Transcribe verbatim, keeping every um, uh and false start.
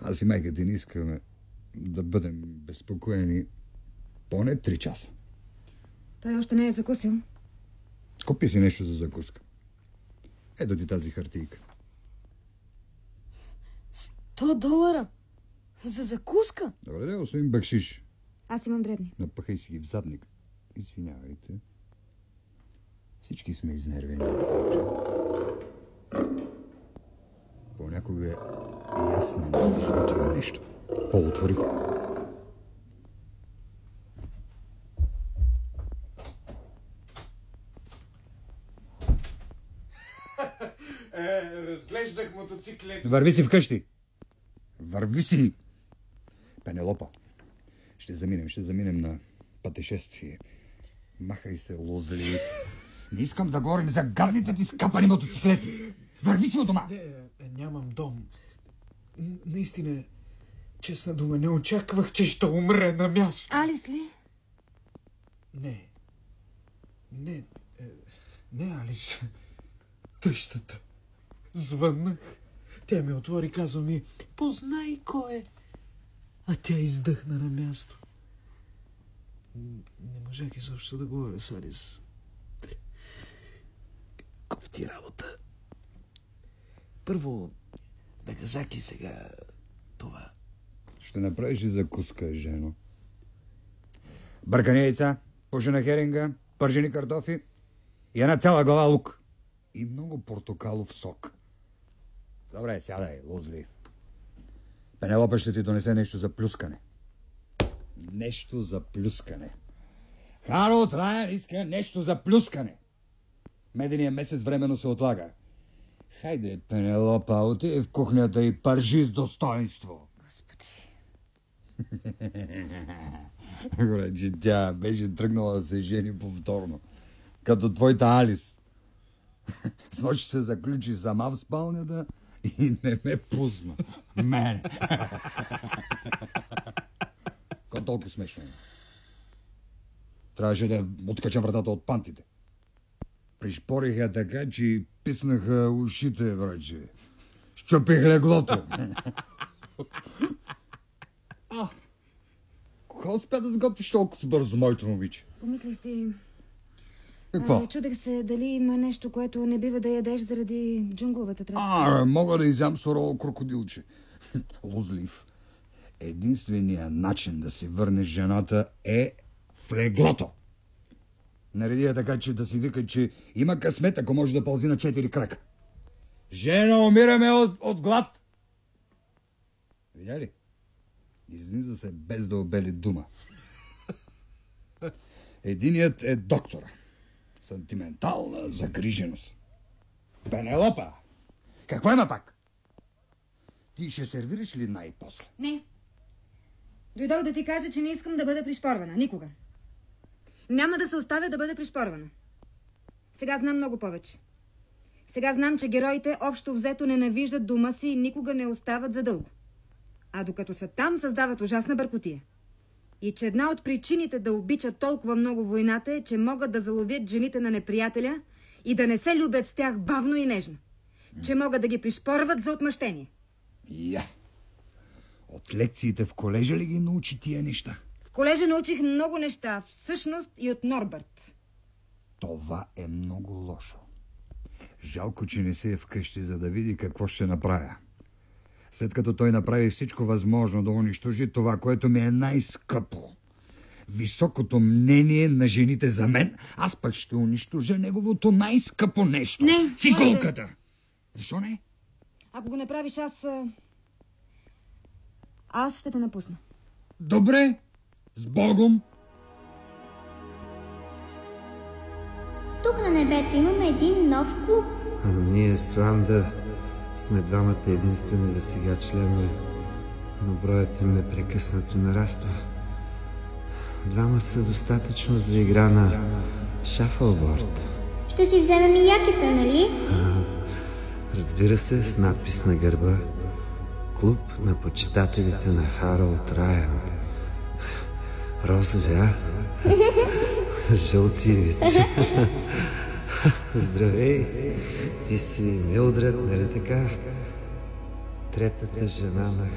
Аз и майка ти не искаме да бъдем безпокоени поне три часа. Той още не е закусил. Купи си нещо за закуска. Ето ти тази хартийка. Сто долара? За закуска? Добре, да, освен бакшиш. Аз имам дребни. Напъхай си ги в задник. Извинявайте. Всички сме изнервени. Понякога и аз не наложим това нещо. По-отвори. Е, разглеждах мотоциклет. Върви си вкъщи. Върви си. Пенелопа. Ще заминем, ще заминем на пътешествие. Махай се, лозли. Не искам да говорим за гадните ти скапани мотоциклети. Върви си от дома. Не, нямам дом. Наистина, честна дума, не очаквах, че ще умре на място. Алис ли? Не. Не. Не, Алис. Тъщата. Звъннах. Тя ми отвори, казва ми, познай кой е. А тя издъхна на място. Не можах изобщо да говоря с Алис. Кофти работа. Първо Нагазаки, сега това. Ще направиш и закуска, жено. Бъркани яйца, пушена херинга, пържени картофи и една цяла глава лук. И много портокалов сок. Добре, сядай, лозлив. Пенелопа ще ти донесе нещо за плюскане. Нещо за плюскане. Харолд Райан иска нещо за плюскане. Медения месец временно се отлага. Хайде, Пенелопа, отиди в кухнята и пържи с достоинство. Господи. Горе, че тя беше тръгнала да се жени повторно. Като твоята Алис. С нощ се заключи сама в спалнята и не ме пусна. Мене. Какво толкова смешно е? Трябваше да откача вратата от пантите. Пришпорих така, че писнаха ушите, враче. Щупих леглото. А, кога успя да сготвиш толкова бързо, моето момиче? Помислих си... Какво? А, чудех се дали има нещо, което не бива да ядеш заради джунгловата тръска. А, мога да изям сурово крокодилче. Лозлив. Единственият начин да си върнеш жената е в леглото. Нареди я така, че да си вика, че има късмет, ако може да пълзи на четири крака. Жена, умираме от, от глад! Видя ли? Изниза се без да обели дума. Единият е доктора. Сантиментална загриженост. Пенелопа! Какво има пак? Ти ще сервираш ли най-после? Не. Дойдох да ти кажа, че не искам да бъда пришпорвана. Никога. Няма да се оставя да бъда пришпорвана. Сега знам много повече. Сега знам, че героите общо взето ненавиждат дома си и никога не остават задълго. А докато са там, създават ужасна бъркотия. И че една от причините да обичат толкова много войната е, че могат да заловят жените на неприятеля и да не се любят с тях бавно и нежно. Че могат да ги пришпорват за отмъщение. Я! От лекциите в колежа ли ги научи тия неща? В колежа научих много неща, всъщност и от Норбърт. Това е много лошо. Жалко, че не се е вкъщи, за да види какво ще направя. След като той направи всичко възможно да унищожи това, което ми е най-скъпо, високото мнение на жените за мен, аз пък ще унищожа неговото най-скъпо нещо. Не, цигулката. не. Защо не? Ако го направиш, аз... Аз ще те напусна. Добре, с Богом. Тук на небето имаме един нов клуб. А ние с Ванда сме двамата единствени за сега членове, но броят им непрекъснато нараства. Двама са достатъчно за игра на шафълборд. Ще си вземем и якета, нали? А, разбира се, с надпис на гърба: Клуб на почитателите на Харолд Райан. Розови, а? Жълти ивици. Здравей! Ти си Милдред, нали така? Третата жена на